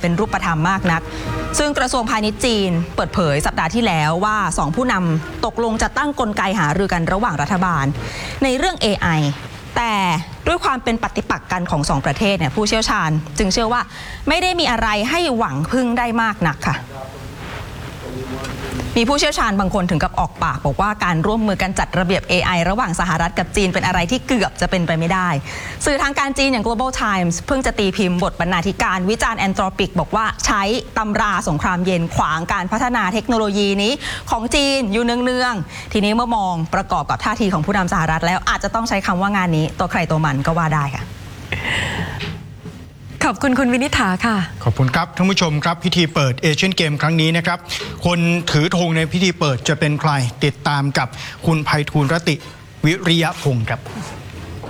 เป็นรูปธรรมมากนักซึ่งกระทรวงพาณิชย์จีนเปิดเผยสัปดาห์ที่แล้วว่า2ผู้นำตกลงจะตั้งกลไกหารือกันระหว่างรัฐบาลในเรื่อง AI แต่ด้วยความเป็นปฏิปักษ์กันของ2ประเทศเนี่ยผู้เชี่ยวชาญจึงเชื่อว่าไม่ได้มีอะไรให้หวังพึ่งได้มากนักค่ะมีผู้เชี่ยวชาญบางคนถึงกับออกปากบอกว่าการร่วมมือกันจัดระเบียบ AI ระหว่างสหรัฐกับจีนเป็นอะไรที่เกือบจะเป็นไปไม่ได้สื่อทางการจีนอย่าง Global Times เพิ่งจะตีพิมพ์บทบรรณาธิการวิจารณ์ Anthropic บอกว่าใช้ตำราสงครามเย็นขวางการพัฒนาเทคโนโลยีนี้ของจีนอยู่เนืองๆทีนี้เมื่อมองประกอบกับท่าทีของผู้นำสหรัฐแล้วอาจจะต้องใช้คำว่างานนี้ตัวใครตัวมันก็ว่าได้ค่ะขอบคุณคุณวินิษฐาค่ะขอบคุณครับท่านผู้ชมครับพิธีเปิดเอเชียนเกมครั้งนี้นะครับคนถือธงในพิธีเปิดจะเป็นใครติดตามกับคุณไพฑูรย์ รติวิริยพงศ์ครับ